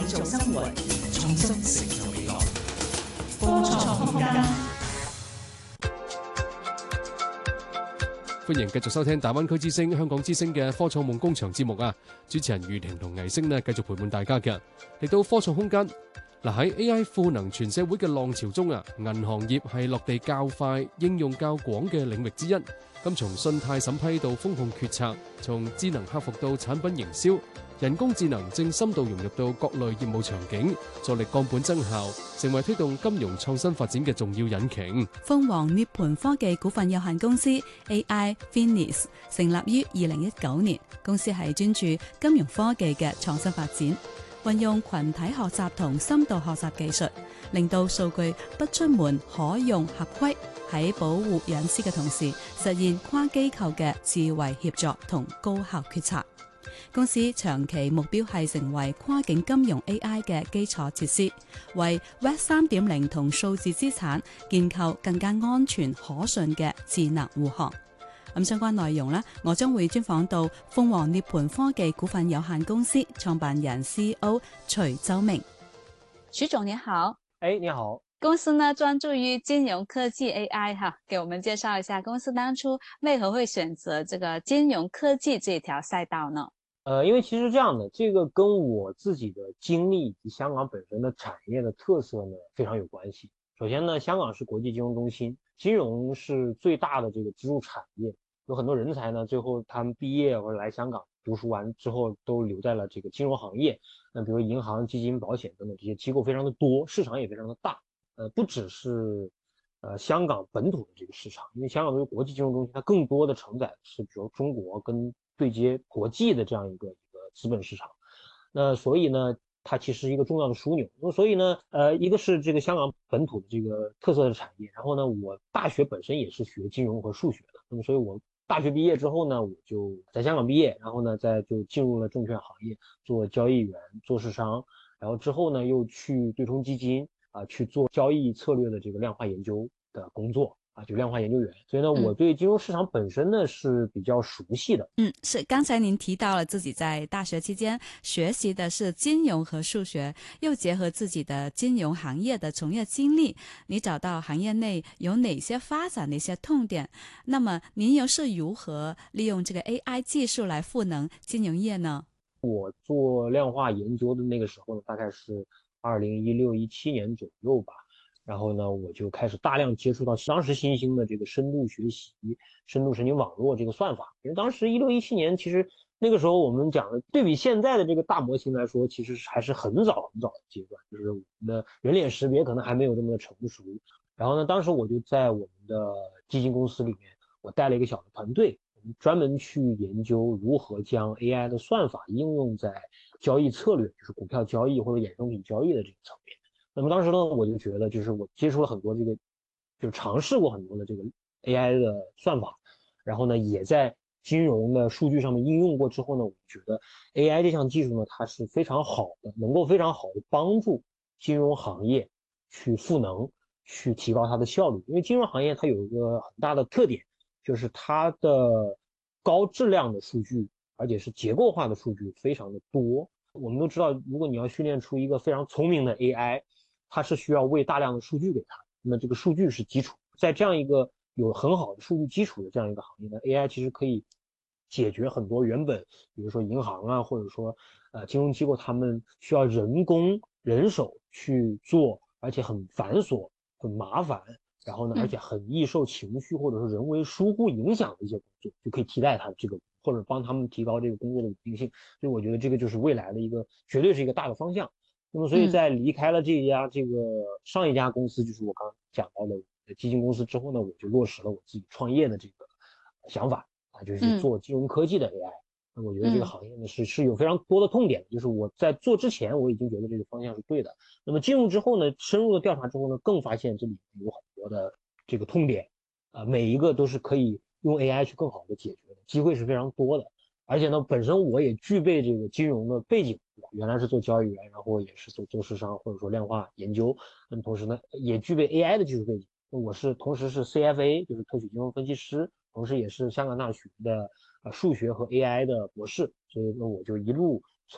造生活，創新成就未來。科創空間， 歡迎繼續收聽大灣區之聲、香港之聲嘅科創夢工場節目啊！主持人余婷同倪星呢，繼續陪伴大家嘅。嚟到科創空間，喺 AI 賦能全社會嘅浪潮中啊，銀行業係落地較快、應用較廣嘅領域之一。咁從信貸審批到風控決策，從智能客服到產品營銷，人工智能正深度融入到各類業務場景，助力降本增效，成為推動金融創新發展嘅重要引擎。 鳳凰涅槃科技股份有限公司 AI Finis 成立於2019年，公司係專注金融科技嘅創新發展，運用群體學習同深度學習技術，令到數據不出門可用合規，喺保護隱私嘅同時，實現跨機構嘅智慧協作同高效決策。公司長期目標係成為跨境金融 AI 嘅基礎設施，為 Web 3.0同數字資產建構更加安全可信嘅智能護航。咁相關內容呢，我將會專訪到鳳凰涅槃科技股份有限公司創辦人 CEO 徐周明。徐總你好。 你好。 公司呢專注於金融科技 AI 哈，給我們介紹一下公司當初為何會選擇這個金融科技這條賽道呢？ 因為其實這樣的，這個跟我自己的經歷以及香港本身的產業的特色呢非常有關係。首先呢，香港是國際金融中心，金融是最大的這個支柱產業，有很多人才呢，最後他們畢業或者來香港讀書完之後都留在了這個金融行業。那比如銀行、基金、保險等等這些機構非常的多，市場也非常的大。不只是香港本土的這個市場，因為香港作為國際金融中心，它更多的承載的是比如中國跟對接國際的這樣一個資本市場。那所以呢，它其實是一個重要的樞紐。所以呢，一個是這個香港本土的這個特色的產業，然後呢，我大學本身也是學金融和數學的，那麼所以我大學畢業之後呢，我就在香港畢業，然後呢，再就進入了證券行業做交易員、做市商，然後之後呢，又去對沖基金去做交易策略的這個量化研究的工作就量化研究員。所以呢，我對金融市場本身呢是比較熟悉的。 是剛才您提到了自己在大學期間學習的是金融和數學，又結合自己的金融行業的從業經歷，你找到行業內有哪些發展的一些痛點？那麼您又是如何利用這個 AI 技術來賦能金融業呢？ 我做量化研究的那個時候呢，大概是2016-17年左右吧，然後呢，我就開始大量接觸到當時新興的這個深度學習、深度神經網絡這個算法。因為當時16-17年，其實那個時候我們講的，對比現在的這個大模型來說，其實還是很早很早的階段，就是我們的人臉識別可能還沒有這麼的成熟。然後呢，當時我就在我們的基金公司裡面，我帶了一個小的團隊，我們專門去研究如何將 AI 的算法應用在交易策略，就是股票交易或者衍生品交易的這個層面。那麼當時呢，我就覺得，就是我接觸了很多這個，就嘗試過很多的這個 AI 的算法，然後呢，也在金融的數據上面應用過之後呢，我覺得 AI 這項技術呢，它是非常好的，能夠非常好的幫助金融行業去賦能，去提高它的效率。因為金融行業它有一個很大的特點，就是它的高質量的數據，而且是結構化的數據非常的多。我們都知道，如果你要訓練出一個非常聰明的 AI，它是需要餵大量的數據給它，那麼這個數據是基礎。在這樣一個有很好的數據基礎的這樣一個行業呢， AI 其實可以解決很多原本比如說銀行啊，或者說金融機構他們需要人工人手去做，而且很繁瑣很麻煩，然後呢而且很易受情緒或者說人為疏忽影響的一些工作，就可以替代它這個，或者幫他們提高這個工作的穩定性。所以我覺得這個就是未來的一個絕對是一個大的方向。那麼所以在離開了這個上一家公司，就是我剛講到的基金公司之後呢，我就落實了我自己創業的這個想法就是去做金融科技的 AI。那我覺得這個行業呢是有非常多的痛點，就是我在做之前我已經覺得這個方向是對的。那麼進入之後呢，深入的調查之後呢，更發現這裡面有很多的這個痛點每一個都是可以用 AI 去更好的解決的，機會是非常多的。而且呢，本身我也具備這個金融的背景，原來是做交易員，然後也是做市商或者說量化研究，那麼同時呢也具備 AI 的技術背景。我是同時是 CFA， 就是特許金融分析師，同時也是香港大學的數學和 AI 的博士，所以呢我就一路